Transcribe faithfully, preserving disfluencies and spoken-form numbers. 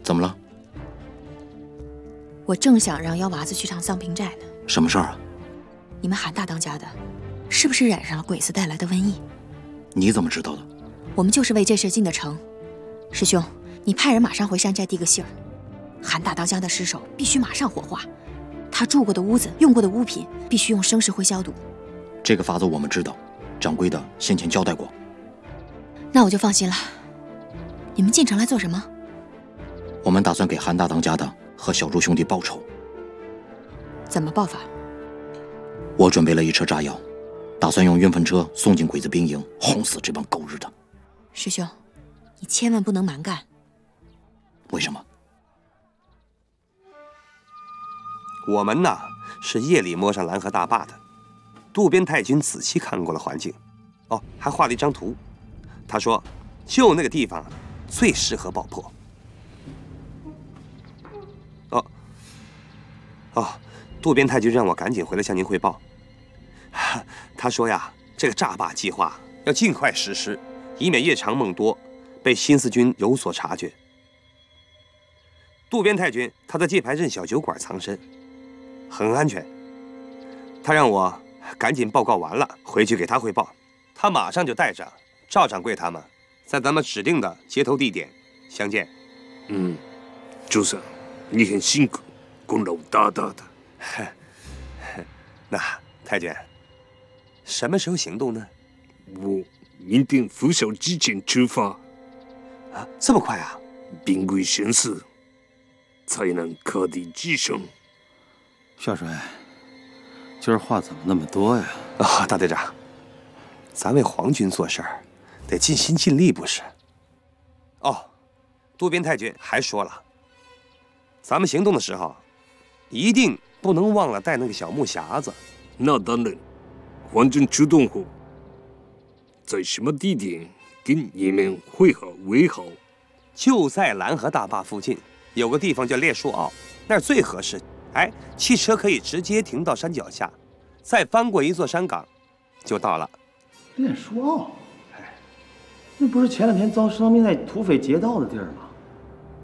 怎么了？ 我正想让幺娃子去趟桑平寨呢。 什么事儿啊？ 你们韩大当家的，是不是染上了鬼子带来的瘟疫？ 你怎么知道的？ 我们就是为这事进的城。师兄，你派人马上回山寨递个信儿，韩大当家的尸首必须马上火化，他住过的屋子、用过的物品必须用生石灰消毒。 这个法子我们知道，掌柜的先前交代过。 那我就放心了。你们进城来做什么？ 我们打算给韩大当家的和小朱兄弟报仇。 怎么报法？ 我准备了一车炸药，打算用运粪车送进鬼子兵营，轰死这帮狗日的。 师兄，你千万不能蛮干。 为什么？ 我们呐是夜里摸上蓝河大坝的。渡边太君仔细看过了环境，哦，还画了一张图。他说，就那个地方最适合爆破。哦，哦，渡边太君让我赶紧回来向您汇报。他说呀，这个炸坝计划要尽快实施，以免夜长梦多，被新四军有所察觉。渡边太君他在这排任小酒馆藏身，很安全。他让我赶紧报告完了回去给他汇报，他马上就带着赵掌柜他们，在咱们指定的接头地点相见。 嗯，周三，你很辛苦，功劳大大的。 那太君，什么时候行动呢？ 我明天拂晓之前出发。 啊，这么快啊！ 兵贵神死，才能克敌制胜。 少帅，今儿话怎么那么多呀？ 啊、哦，大队长，咱为皇军做事儿，得尽心尽力，不是？哦，渡边太君还说了，咱们行动的时候，一定不能忘了带那个小木匣子。 那当然，皇军出动后，在什么地点跟你们会好为好？ 就在蓝河大坝附近有个地方叫烈树坳，那儿最合适。哎，汽车可以直接停到山脚下，再翻过一座山岗，就到了。 烈树坳，哎，那不是前两天遭伤兵在土匪劫道的地儿吗？